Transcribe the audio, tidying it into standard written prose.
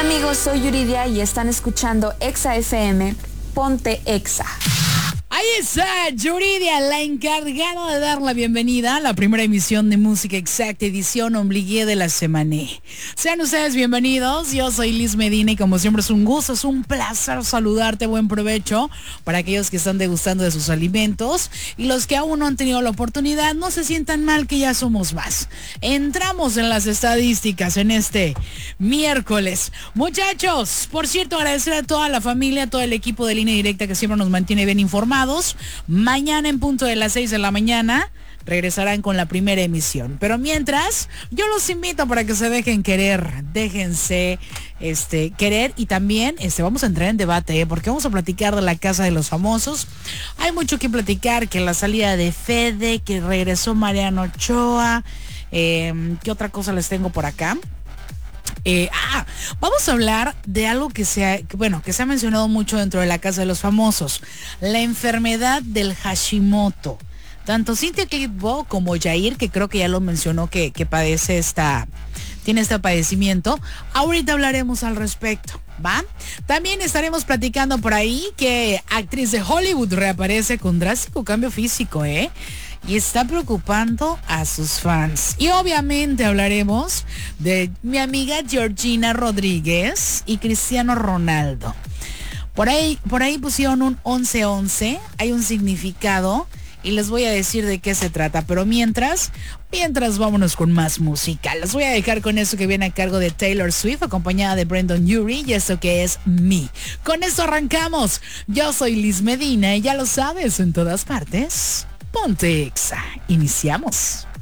amigos, soy Yuridia y están escuchando Exa FM. Ponte Exa. Ahí está Yuridia, la encargada de dar la bienvenida a la primera emisión de Música Exacta, edición Ombligué de la semana. Sean ustedes bienvenidos, yo soy Liz Medina y como siempre es un gusto, es un placer saludarte, buen provecho para aquellos que están degustando de sus alimentos y los que aún no han tenido la oportunidad, no se sientan mal que ya somos más. Entramos en las estadísticas en este miércoles. Muchachos, por cierto, agradecer a toda la familia, a todo el equipo de Línea Directa que siempre nos mantiene bien informados. Mañana en punto de las 6 de la mañana regresarán con la primera emisión. Pero mientras, yo los invito para que se dejen querer, déjense querer y también vamos a entrar en debate, porque vamos a platicar de la Casa de los Famosos. Hay mucho que platicar, que la salida de Fede, que regresó Mariano Ochoa, ¿qué otra cosa les tengo por acá? Vamos a hablar de algo que se ha mencionado mucho dentro de la Casa de los Famosos, la enfermedad del Hashimoto. Tanto Cynthia Clitbo como Jair, que creo que ya lo mencionó, que padece tiene este padecimiento. Ahorita hablaremos al respecto, ¿va? También estaremos platicando por ahí que actriz de Hollywood reaparece con drástico cambio físico, y está preocupando a sus fans. Y obviamente hablaremos de mi amiga Georgina Rodríguez y Cristiano Ronaldo. Por ahí pusieron un 11-11, hay un significado y les voy a decir de qué se trata. Pero mientras vámonos con más música. Las voy a dejar con eso que viene a cargo de Taylor Swift, acompañada de Brandon Urie, y esto que es Me. Con esto arrancamos. Yo soy Liz Medina y ya lo sabes, en todas partes, ponte Exa. Iniciamos.